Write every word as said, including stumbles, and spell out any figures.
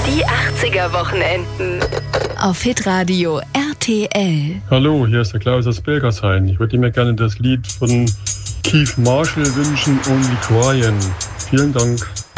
Die achtziger-Wochenenden. Auf Hitradio R T L. Hallo, hier ist der Klaus aus Bilgershain. Ich würde mir gerne das Lied von Keith Marshall wünschen, Only Crying. Vielen Dank.